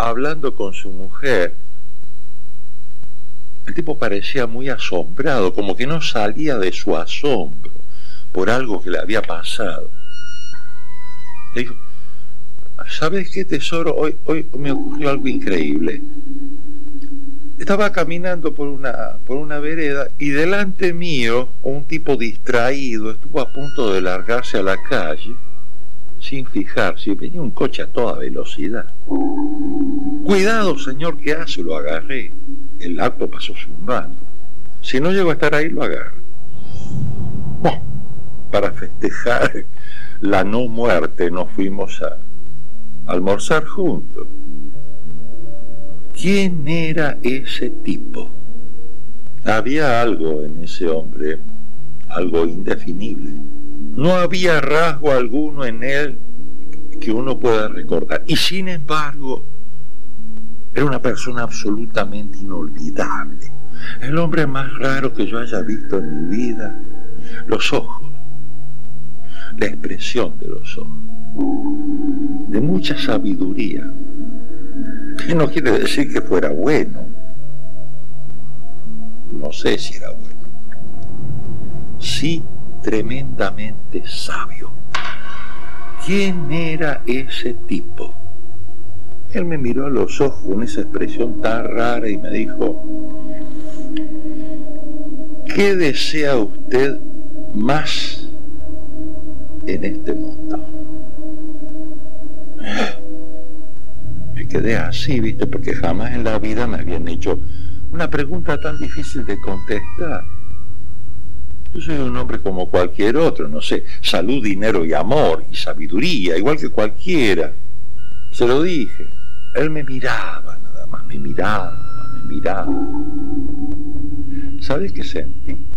hablando con su mujer. El tipo parecía muy asombrado, como que no salía de su asombro por algo que le había pasado. Le dijo: ¿sabes qué, tesoro? Hoy me ocurrió algo increíble. Estaba caminando por una vereda y delante mío un tipo distraído estuvo a punto de largarse a la calle sin fijarse. Venía un coche a toda velocidad. Cuidado, señor, ¿qué hace? Lo agarré. El acto pasó zumbando. Si no llego a estar ahí, lo agarro. Bueno, para festejar la no muerte nos fuimos a almorzar juntos. ¿Quién era ese tipo? Había algo en ese hombre, algo indefinible. No había rasgo alguno en él que uno pueda recordar. Y sin embargo, era una persona absolutamente inolvidable. El hombre más raro que yo haya visto en mi vida. Los ojos, la expresión de los ojos, de mucha sabiduría. Que no quiere decir que fuera bueno. No sé si era bueno. Sí, tremendamente sabio. ¿Quién era ese tipo? Él me miró a los ojos con esa expresión tan rara y me dijo: ¿qué desea usted más en este mundo? Me quedé así, ¿viste? Porque jamás en la vida me habían hecho una pregunta tan difícil de contestar. Yo soy un hombre como cualquier otro, no sé, salud, dinero y amor y sabiduría, igual que cualquiera. Se lo dije. Él me miraba, nada más, me miraba. ¿Sabes qué sentí?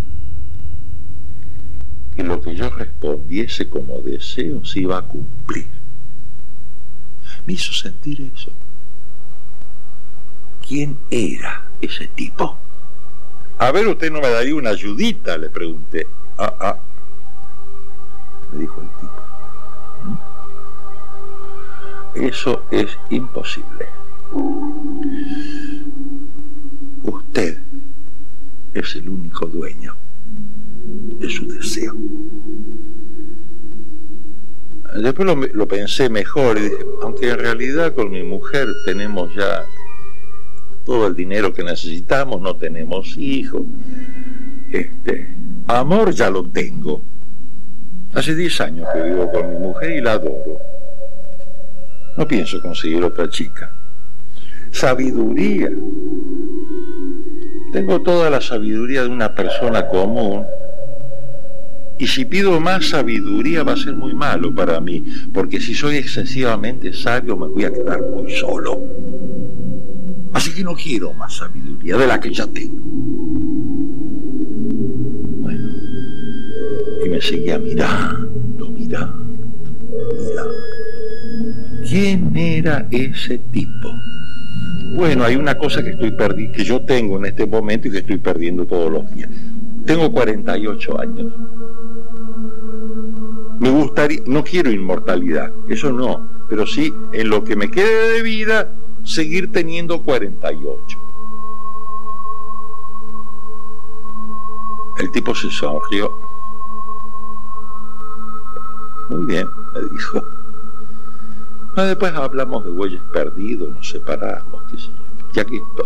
Que lo que yo respondiese como deseo se iba a cumplir. Me hizo sentir eso. ¿Quién era ese tipo? A ver, ¿usted no me daría una ayudita?, le pregunté. Me dijo el tipo. Eso es imposible. Usted es el único dueño de su deseo. Después lo pensé mejor y dije: aunque en realidad con mi mujer tenemos ya todo el dinero que necesitamos, no tenemos hijos, amor ya lo tengo. Hace 10 años que vivo con mi mujer y la adoro. No pienso conseguir otra chica. Sabiduría. Tengo toda la sabiduría de una persona común. Y si pido más sabiduría va a ser muy malo para mí, porque si soy excesivamente sabio me voy a quedar muy solo. Así que no quiero más sabiduría de la que ya tengo. Bueno, y me seguía mirando. ¿Quién era ese tipo? Bueno, hay una cosa que yo tengo en este momento y que estoy perdiendo todos los días. Tengo 48 años. Me gustaría, no quiero inmortalidad, eso no, pero sí, en lo que me quede de vida, seguir teniendo 48. El tipo se sonrió. Muy bien, me dijo. Después hablamos de bueyes perdidos, nos separamos, qué sé yo. Y aquí estoy.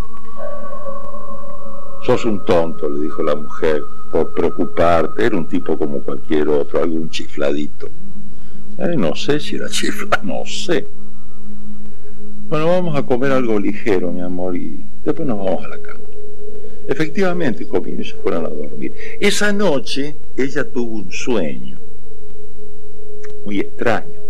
Sos un tonto, le dijo la mujer, por preocuparte. Era un tipo como cualquier otro, algún chifladito. No sé si era chifla, no sé. Bueno, vamos a comer algo ligero, mi amor, y después nos vamos a la cama. Efectivamente, comieron y se fueron a dormir. Esa noche, ella tuvo un sueño muy extraño.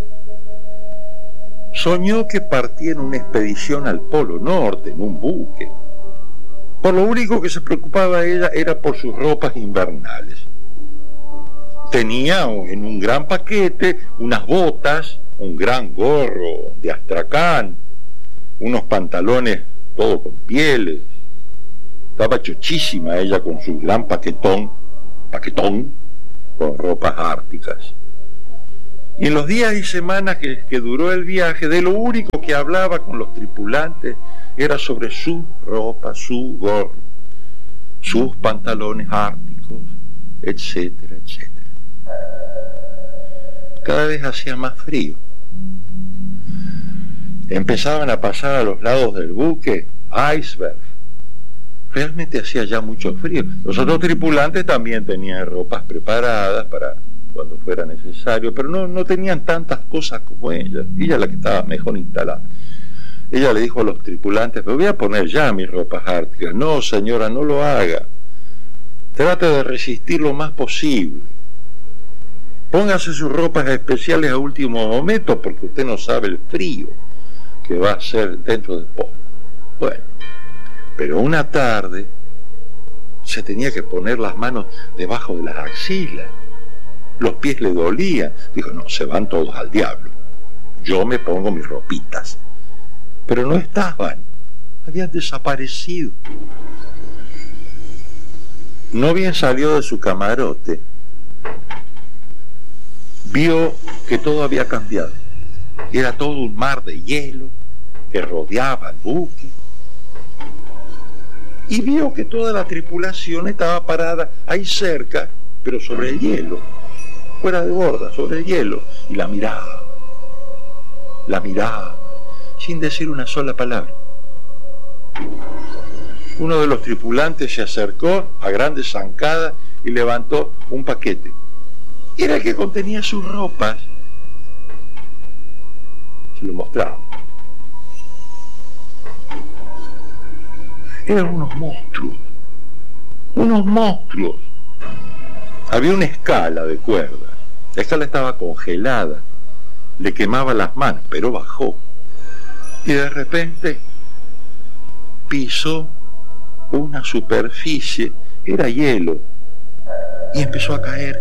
Soñó que partía en una expedición al Polo Norte, en un buque. Por lo único que se preocupaba ella era por sus ropas invernales. Tenía en un gran paquete unas botas, un gran gorro de astracán, unos pantalones todo con pieles. Estaba chochísima ella con su gran paquetón, con ropas árticas. Y en los días y semanas que duró el viaje, de lo único que hablaba con los tripulantes era sobre su ropa, su gorro, sus pantalones árticos, etcétera, etcétera. Cada vez hacía más frío. Empezaban a pasar a los lados del buque icebergs. Realmente hacía ya mucho frío. Los otros tripulantes también tenían ropas preparadas para cuando fuera necesario, pero no tenían tantas cosas como ella. Ella la que estaba mejor instalada. Ella le dijo a los tripulantes: me voy a poner ya mis ropas árticas. No, señora, no lo haga. Trate de resistir lo más posible. Póngase sus ropas especiales a último momento, porque usted no sabe el frío que va a ser dentro de poco. Bueno, pero una tarde se tenía que poner las manos debajo de las axilas. Los pies le dolían. Dijo: no, se van todos al diablo. Yo me pongo mis ropitas. Pero no estaban. Habían desaparecido. No bien salió de su camarote, vio que todo había cambiado. Era todo un mar de hielo que rodeaba el buque. Y vio que toda la tripulación estaba parada ahí cerca, pero sobre el hielo, fuera de borda, sobre el hielo, y la miraba, sin decir una sola palabra. Uno de los tripulantes se acercó a grandes zancadas y levantó un paquete. Era el que contenía sus ropas. Se lo mostraba. Eran unos monstruos. Había una escala de cuerda. La escala estaba congelada, le quemaba las manos, pero bajó. Y de repente pisó una superficie, era hielo, y empezó a caer.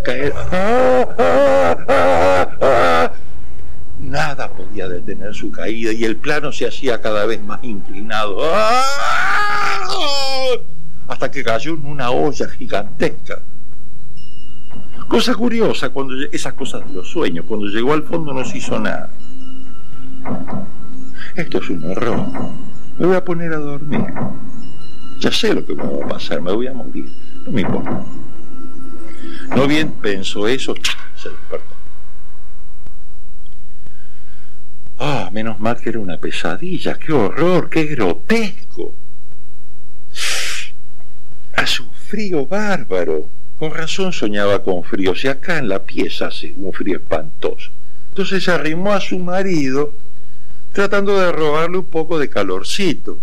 Nada podía detener su caída y el plano se hacía cada vez más inclinado, hasta que cayó en una olla gigantesca. Cosa curiosa, cuando esas cosas de los sueños, cuando llegó al fondo no se hizo nada. Esto es un horror. Me voy a poner a dormir. Ya sé lo que me va a pasar, me voy a morir. No me importa. No bien pensó eso, se despertó. Menos mal que era una pesadilla. ¡Qué horror! ¡Qué grotesco! Hace un frío bárbaro. Con razón soñaba con frío. Si acá en la pieza hace un frío espantoso. Entonces se arrimó a su marido, tratando de robarle un poco de calorcito.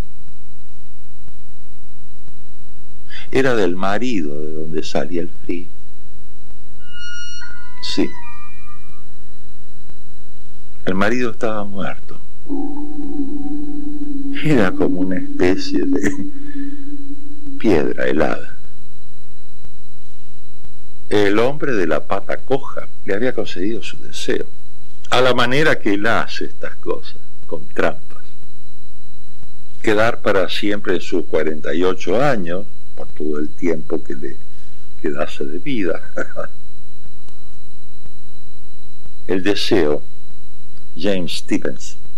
Era del marido de donde salía el frío. Sí. El marido estaba muerto. Era como una especie de piedra helada. El hombre de la pata coja le había concedido su deseo, a la manera que él hace estas cosas, con trampas. Quedar para siempre en sus 48 años, por todo el tiempo que le quedase de vida. El deseo, James Stephens.